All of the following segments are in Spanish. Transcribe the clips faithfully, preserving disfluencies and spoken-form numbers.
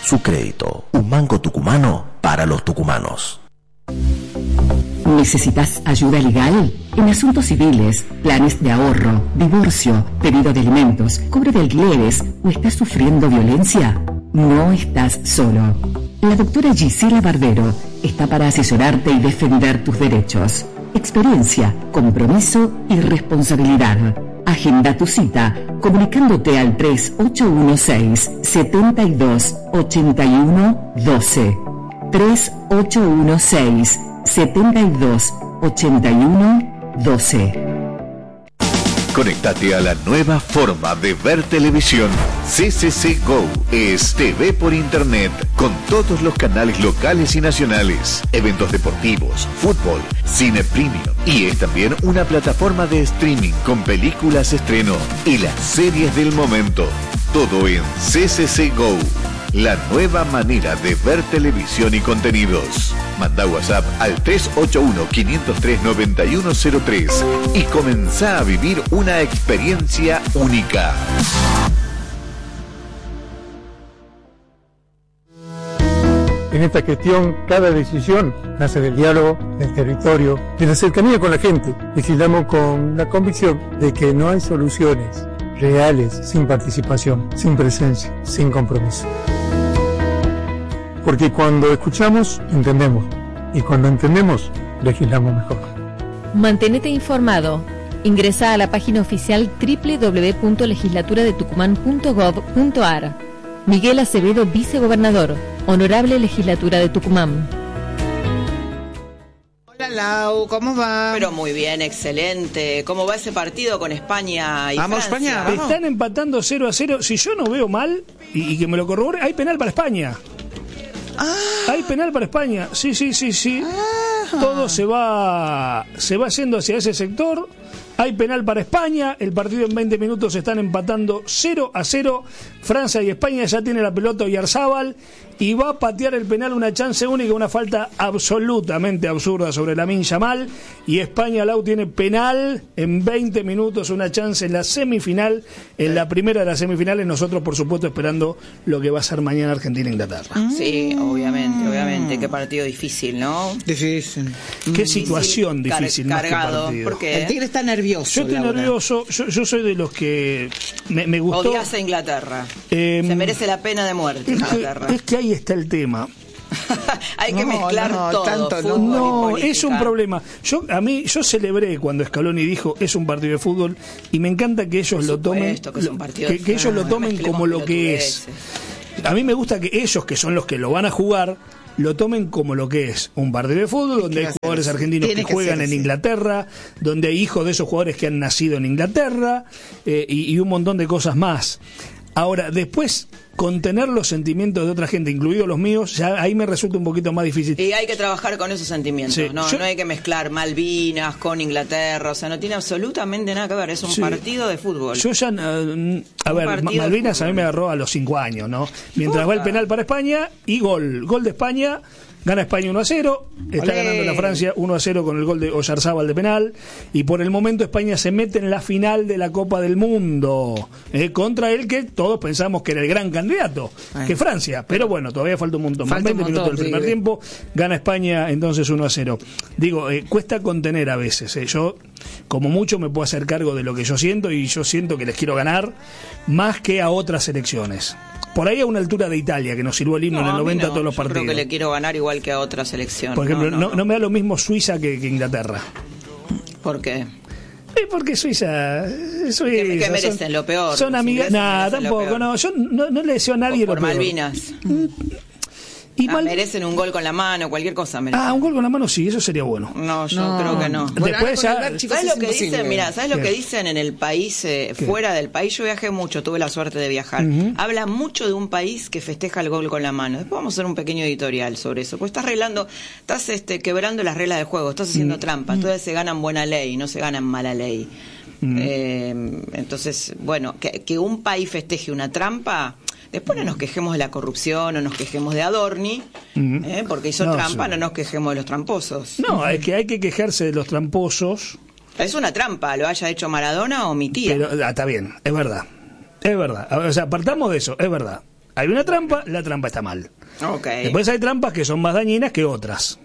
Su crédito, un banco tucumano para los tucumanos. ¿Necesitas ayuda legal? En asuntos civiles, planes de ahorro, divorcio, pedido de alimentos, cobro de alquileres o estás sufriendo violencia, no estás solo. La doctora Gisela Barbero está para asesorarte y defender tus derechos. Experiencia, compromiso y responsabilidad. Agenda tu cita comunicándote al tres ocho uno seis, siete dos, ocho uno uno dos. tres ocho uno seis, siete dos, ocho uno uno dos. Conectate a la nueva forma de ver televisión. C C C Go es T V por internet con todos los canales locales y nacionales, eventos deportivos, fútbol, cine premium y es también una plataforma de streaming con películas estreno y las series del momento. Todo en C C C Go. La nueva manera de ver televisión y contenidos. Manda WhatsApp al tres ocho uno, cinco cero tres, nueve uno cero tres y comenzá a vivir una experiencia única. En esta gestión, cada decisión nace del diálogo, del territorio, de la cercanía con la gente. Legislamos con la convicción de que no hay soluciones reales sin participación, sin presencia, sin compromiso. Porque cuando escuchamos, entendemos. Y cuando entendemos, legislamos mejor. Mantenete informado. Ingresa a la página oficial doble u doble u doble u punto legislatura de tucumán punto gob punto ar. Miguel Acevedo, vicegobernador. Honorable Legislatura de Tucumán. Hola Lau, ¿cómo va? Pero muy bien, excelente. ¿Cómo va ese partido con España y vamos, Francia? España, vamos. Están empatando cero a cero. Si yo no veo mal, y, y que me lo corrobore, hay penal para España. Ah. Hay penal para España. Sí, sí, sí, sí. Ah. Todo se va se va yendo hacia ese sector. Hay penal para España. El partido en veinte minutos están empatando cero a cero. Francia y España ya tiene la pelota Oyarzábal y va a patear el penal, una chance única, una falta absolutamente absurda sobre Lamine Yamal. Y España, Lau, tiene penal en veinte minutos, una chance en la semifinal, en la primera de las semifinales. Nosotros, por supuesto, esperando lo que va a ser mañana Argentina-Inglaterra. Sí, obviamente, obviamente. Qué partido difícil, ¿no? Difícil. Qué situación difícil, Car- más cargado, que partido. ¿por qué? El Tigre está nervioso. Yo estoy Laura. nervioso. Yo, yo soy de los que me, me gustó. Odias a Inglaterra. Eh, Se merece la pena de muerte es Inglaterra. que, es que ahí está el tema. Hay que No, mezclar no, todo. tanto no. fútbol y No, política. es un problema. Yo a mí yo celebré cuando Scaloni dijo es un partido de fútbol y me encanta que ellos Por lo tomen supuesto que es un partido que, de que ellos lo fútbol. tomen Mezclemos como lo que es. pelotudeces. A mí me gusta que ellos, que son los que lo van a jugar, lo tomen como lo que es, un partido de fútbol donde hay jugadores argentinos que juegan en Inglaterra, donde hay hijos de esos jugadores que han nacido en Inglaterra, eh, y, y un montón de cosas más. Ahora, después, contener los sentimientos de otra gente, incluidos los míos, ya ahí me resulta un poquito más difícil. Y hay que trabajar con esos sentimientos, Sí, no, yo- no hay que mezclar Malvinas con Inglaterra, o sea, no tiene absolutamente nada que ver, es un Sí. partido de fútbol. Yo ya, eh, a Un ver, partido de Malvinas a mí fútbol. me agarró a los cinco años, ¿no? Mientras va el penal para España y gol, gol de España. Gana España uno a cero, está ¡Olé! ganando la Francia uno a cero con el gol de Oyarzábal de penal, y por el momento España se mete en la final de la Copa del Mundo, eh, contra el que todos pensamos que era el gran candidato, Ay. que Francia, pero bueno, todavía falta un montón más. Falta un veinte minutos montón, del primer sí. tiempo, gana España entonces uno a cero. Digo, eh, cuesta contener a veces, eh. Yo como mucho me puedo hacer cargo de lo que yo siento, y yo siento que les quiero ganar más que a otras selecciones. Por ahí a una altura de Italia, que nos sirvió el himno en el a mí noventa no, todos los yo partidos. creo que le quiero ganar igual que a otra selección. Por ejemplo, no, no, no, no me da lo mismo Suiza que, que Inglaterra. ¿Por qué? Eh, porque Suiza, eh, Suiza Que- que merecen son, lo peor, son los amigas. ingleses Nada, merecen lo tampoco. peor. No, yo no, no le deseo a nadie O por lo peor. Malvinas. Y Ah, Mal- merecen un gol con la mano, cualquier cosa merecen. Ah, un gol con la mano, sí, eso sería bueno. No, yo No. creo que no. Bueno, Después ahora con ya- el V A R, chicos, ¿Sabes es lo que imposible. dicen? Mira, ¿sabes lo ¿Qué? que dicen en el país, eh, ¿Qué? fuera del país? Yo viajé mucho, tuve la suerte de viajar. Ujú. Habla mucho de un país que festeja el gol con la mano. Después vamos a hacer un pequeño editorial sobre eso. Pues estás arreglando, estás este, quebrando las reglas del juego, estás haciendo trampa. Entonces se ganan buena ley, no se ganan mala ley. Eh, entonces, bueno, que, que un país festeje una trampa. Después no nos quejemos de la corrupción, no nos quejemos de Adorni, Ujú. eh, porque hizo No, trampa, sí. no nos quejemos de los tramposos. No, es que hay que quejarse de los tramposos, Es una trampa, lo haya hecho Maradona o mi tía. pero ah, está bien, es verdad. Es verdad. O sea, partamos de eso, es verdad. Hay una trampa, la trampa está mal. Okay. Después hay trampas que son más dañinas que otras.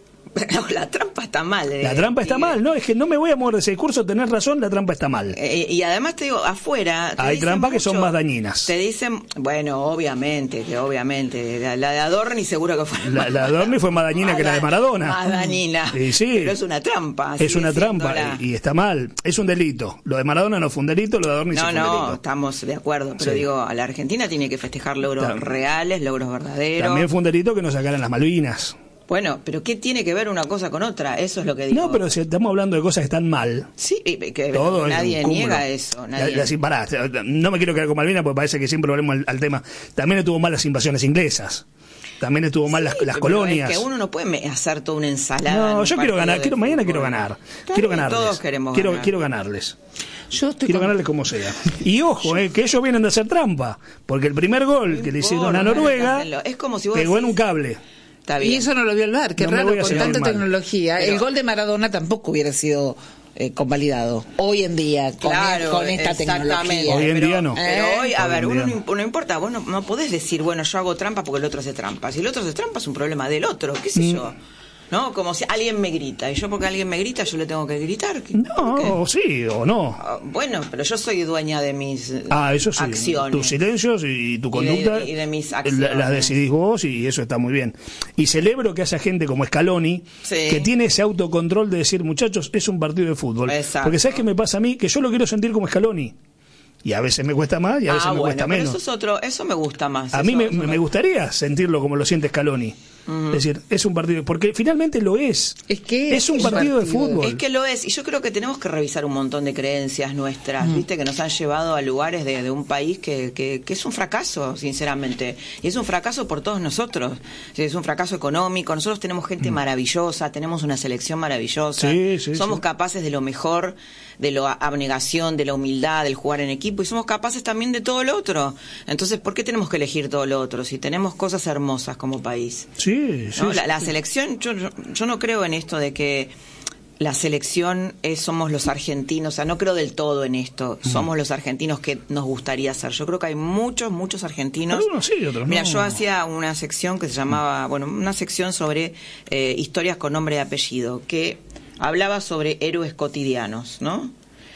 No, la trampa está mal. Eh, la trampa está y, mal, no, es que no me voy a mover de ese discurso, tenés razón, la trampa está mal. Eh, y además te digo, afuera... Te hay trampas mucho, que son más dañinas. Te dicen, bueno, obviamente, que obviamente, la, la de Adorni seguro que fue... La, la de Adorni fue más dañina más que la de Maradona. Más dañina. Sí, sí. Pero es una trampa. Es una trampa la... y, y está mal. Es un delito. Lo de Maradona no fue un delito, lo de Adorni no, sí fue no, un delito. No, estamos de acuerdo, pero sí. digo, a la Argentina tiene que festejar logros También. reales, logros verdaderos. También fue un delito que nos sacaran las Malvinas. Bueno, pero ¿qué tiene que ver una cosa con otra? Eso es lo que digo. No, pero si estamos hablando de cosas que están mal. Sí, que todo nadie niega eso. Nadie... La, la, pará, no me quiero quedar con Malvinas porque parece que siempre volvemos al, al tema. También estuvo mal las invasiones inglesas. También estuvo mal sí, las, las colonias. Es que uno no puede hacer toda una ensalada. No, yo quiero ganar. Quiero, mañana quiero ganar. Está quiero bien, ganarles. Todos queremos quiero, ganar. Quiero ganarles. Yo estoy quiero con... ganarles como sea. Y ojo, eh, que ellos vienen de hacer trampa. Porque el primer gol no que le hicieron a Noruega es como si vos pegó decís... en un cable. Y eso no lo vio el V A R, que no raro, con tanta mal. tecnología. Pero... el gol de Maradona tampoco hubiera sido eh, convalidado hoy en día con, claro, el, con esta tecnología. Hoy en pero, día no. Pero ¿Eh? hoy, a hoy ver, uno no. no, no importa, vos no, no podés decir, bueno, yo hago trampa porque el otro hace trampa. Si el otro hace trampa es un problema del otro, qué sé mm. yo. ¿No? Como si alguien me grita, y yo porque alguien me grita, yo le tengo que gritar. No, o sí, o no. Uh, bueno, pero yo soy dueña de mis ah, eso sí, acciones. Tus silencios y tu conducta. Y de, y de mis acciones. Las decidís vos y eso está muy bien. Y celebro que haya gente como Scaloni, sí. que tiene ese autocontrol de decir, muchachos, es un partido de fútbol. Exacto. Porque ¿sabes qué me pasa a mí? Que yo lo quiero sentir como Scaloni. Y a veces me cuesta más y a veces ah, me bueno, cuesta pero menos. Eso es otro, eso me gusta más. A eso, mí me, eso me gustaría sentirlo como lo siente Scaloni. Uh-huh. Es decir, es un partido, porque finalmente lo es. Es que es un es partido, partido de fútbol. Es que lo es, y yo creo que tenemos que revisar un montón de creencias nuestras, uh-huh. viste, que nos han llevado a lugares de, de un país que, que, que es un fracaso, sinceramente. Y es un fracaso por todos nosotros. Es un fracaso económico. Nosotros tenemos gente uh-huh. maravillosa, tenemos una selección maravillosa. Sí, sí, somos sí. capaces de lo mejor, de la abnegación, de la humildad, del jugar en equipo, y somos capaces también de todo lo otro. Entonces, ¿por qué tenemos que elegir todo lo otro si tenemos cosas hermosas como país? Sí, sí. ¿No? La, sí. la selección, yo, yo no creo en esto de que la selección es, somos los argentinos, o sea, no creo del todo en esto, mm. somos los argentinos que nos gustaría ser. Yo creo que hay muchos, muchos argentinos. Algunos sí, otros Mira, no. yo hacía una sección que se llamaba, bueno, una sección sobre eh, historias con nombre y apellido, que hablaba sobre héroes cotidianos, ¿no?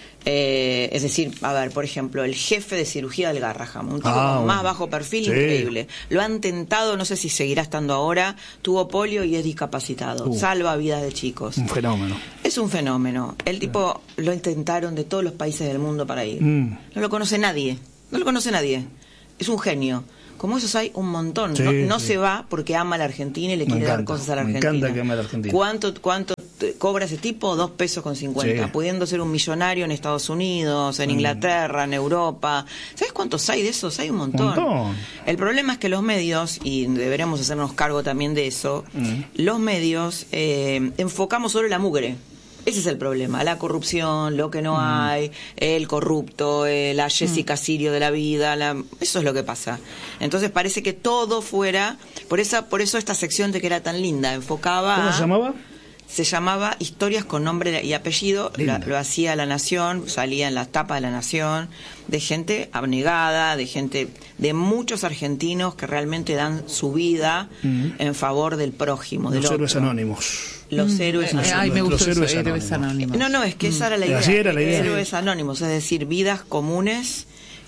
Eh, es decir, a ver, por ejemplo, el jefe de cirugía del Garraham, un tipo ah, con más bajo perfil, sí. increíble. Lo han tentado, no sé si seguirá estando ahora, tuvo polio y es discapacitado. Uh, salva vidas de chicos. Un fenómeno. Es un fenómeno. El tipo sí. lo intentaron de todos los países del mundo para ir. Mm. No lo conoce nadie. No lo conoce nadie. Es un genio. Como esos hay un montón. Sí, no no sí. se va porque ama a la Argentina y le me quiere encanta, dar cosas a la Argentina. Me encanta que ama a la Argentina. ¿Cuánto, cuánto cobra ese tipo? Dos pesos con cincuenta. Sí. Pudiendo ser un millonario en Estados Unidos, en mm. Inglaterra, en Europa. ¿Sabes cuántos hay de esos? Hay un montón. Un montón. El problema es que los medios, y deberemos hacernos cargo también de eso, mm. los medios eh, enfocamos solo la mugre. Ese es el problema, la corrupción, lo que no mm. hay, el corrupto, eh, la Jessica mm. Sirio de la vida, la, eso es lo que pasa. Entonces parece que todo fuera, por esa, por eso esta sección de que era tan linda, enfocaba... ¿Cómo a, se llamaba? Se llamaba Historias con nombre y apellido, lo, lo hacía La Nación, salía en las tapas de La Nación, de gente abnegada, de gente, de muchos argentinos que realmente dan su vida mm. en favor del prójimo, del Los otro. héroes anónimos. Los mm. héroes anónimos. Ay, me gustó héroes, eso, héroes anónimos. No, no, es que esa era la idea. Así era la idea. Héroes anónimos, es decir, vidas comunes.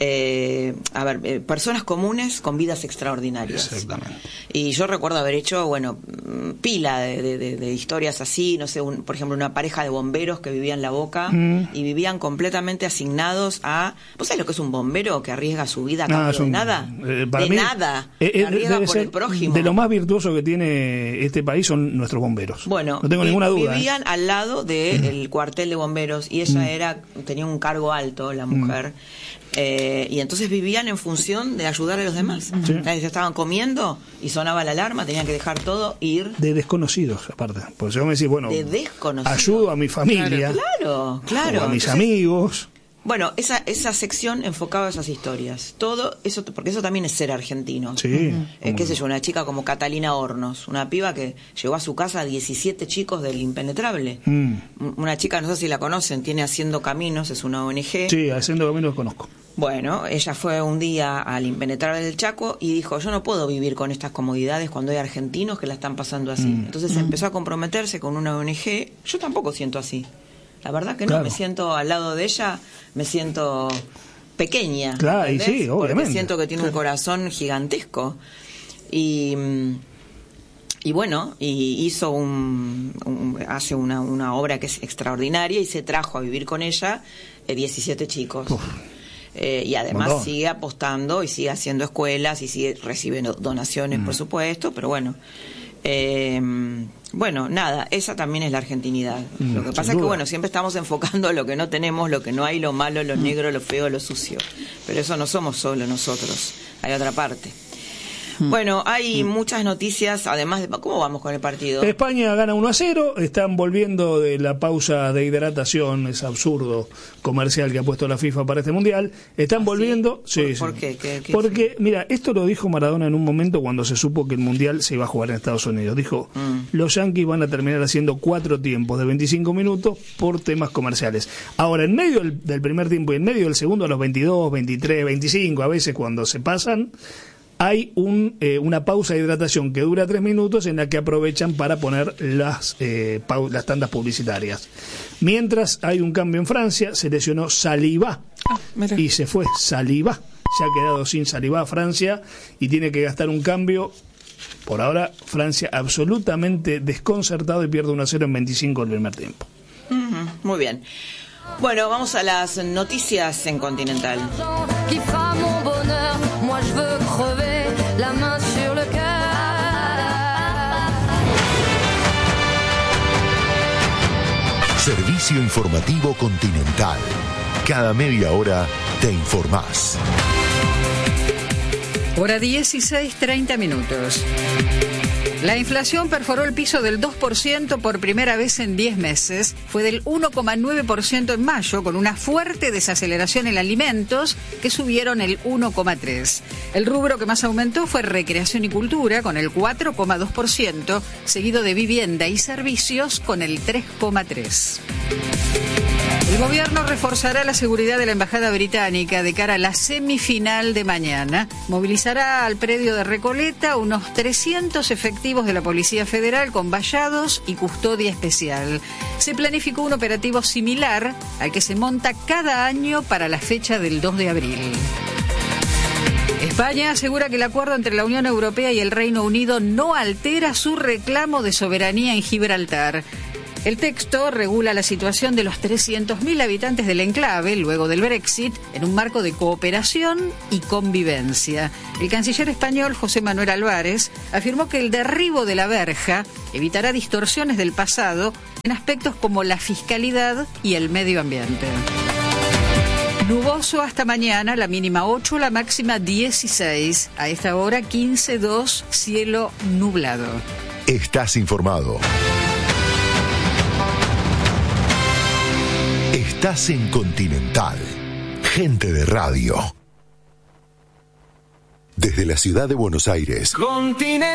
Eh, a ver, eh, personas comunes con vidas extraordinarias. Exactamente. Y yo recuerdo haber hecho, bueno, pila de, de, de, de historias así, no sé, un, por ejemplo, una pareja de bomberos que vivían en La Boca mm. y vivían completamente asignados a... ¿Vos sabés lo que es un bombero que arriesga su vida a cambio no, un, de nada? Eh, para de mí, nada. Eh, arriesga por el prójimo. De lo más virtuoso que tiene este país son nuestros bomberos. Bueno, no tengo vi, ninguna duda. Vivían ¿eh? al lado del de cuartel de bomberos y ella mm. era tenía un cargo alto, la mujer. Mm. Eh, y entonces vivían en función de ayudar a los demás. Sí. Se estaban comiendo y sonaba la alarma, tenían que dejar todo, ir. De desconocidos, aparte. Porque si vos me decís, bueno, de desconocidos. ayudo a mi familia, claro, claro. o a mis entonces, amigos. Bueno, esa esa sección enfocaba esas historias. Todo eso, porque eso también es ser argentino. Sí. Eh, qué sé yo, una chica como Catalina Hornos, una piba que llegó a su casa a diecisiete chicos del Impenetrable. Mm. Una chica, no sé si la conocen, tiene Haciendo Caminos, es una O N G. Sí, Haciendo Caminos conozco. Bueno, ella fue un día al Impenetrable del Chaco y dijo, yo no puedo vivir con estas comodidades cuando hay argentinos que la están pasando así. Mm. Entonces mm. empezó a comprometerse con una O N G. Yo tampoco siento así. La verdad que claro. no, me siento al lado de ella, me siento pequeña. Claro, y sí, obviamente. Porque siento que tiene un corazón gigantesco. Y... Y bueno, y hizo un, un hace una, una obra que es extraordinaria y se trajo a vivir con ella eh, diecisiete chicos. Eh, y además Montón. sigue apostando y sigue haciendo escuelas y sigue recibiendo donaciones, mm. por supuesto, pero bueno. Eh, bueno, nada, esa también es la argentinidad. Mm, lo que pasa es que, bueno, siempre estamos enfocando lo que no tenemos, lo que no hay, lo malo, lo mm. negro, lo feo, lo sucio. Pero eso no somos solo nosotros, hay otra parte. Bueno, hay muchas noticias, además de... ¿Cómo vamos con el partido? España gana uno a cero, están volviendo de la pausa de hidratación, ese absurdo comercial que ha puesto la FIFA para este Mundial. Están ¿Ah, volviendo... Sí? Sí, ¿Por, sí. ¿por qué? ¿Qué, qué Porque, sí? mira, esto lo dijo Maradona en un momento cuando se supo que el Mundial se iba a jugar en Estados Unidos. Dijo, mm. los Yankees van a terminar haciendo cuatro tiempos de veinticinco minutos por temas comerciales. Ahora, en medio del, del primer tiempo y en medio del segundo, a los veintidós, veintitrés, veinticinco, a veces cuando se pasan... hay un, eh, una pausa de hidratación que dura tres minutos en la que aprovechan para poner las, eh, pau- las tandas publicitarias. Mientras hay un cambio en Francia, se lesionó Saliba ah, y se fue Saliba. Se ha quedado sin Saliba Francia y tiene que gastar un cambio. Por ahora, Francia absolutamente desconcertado y pierde uno a cero en veinticinco el primer tiempo. Uh-huh, muy bien. Bueno, vamos a las noticias en Continental. Servicio informativo Continental. Cada media hora te informás. Hora dieciséis, treinta minutos. La inflación perforó el piso del dos por ciento por primera vez en diez meses. Fue del uno coma nueve por ciento en mayo, con una fuerte desaceleración en alimentos, que subieron el uno coma tres por ciento. El rubro que más aumentó fue recreación y cultura, con el cuatro coma dos por ciento, seguido de vivienda y servicios, con el tres coma tres por ciento. El gobierno reforzará la seguridad de la embajada británica de cara a la semifinal de mañana. Movilizará al predio de Recoleta unos trescientos efectivos de la Policía Federal con vallados y custodia especial. Se planificó un operativo similar al que se monta cada año para la fecha del dos de abril. España asegura que el acuerdo entre la Unión Europea y el Reino Unido no altera su reclamo de soberanía en Gibraltar. El texto regula la situación de los trescientos mil habitantes del enclave, luego del Brexit, en un marco de cooperación y convivencia. El canciller español, José Manuel Álvarez, afirmó que el derribo de la verja evitará distorsiones del pasado en aspectos como la fiscalidad y el medio ambiente. Nuboso hasta mañana, la mínima ocho, la máxima dieciséis. A esta hora quince dos, cielo nublado. Estás informado. Estás en Continental. Gente de radio. Desde la ciudad de Buenos Aires. Continental.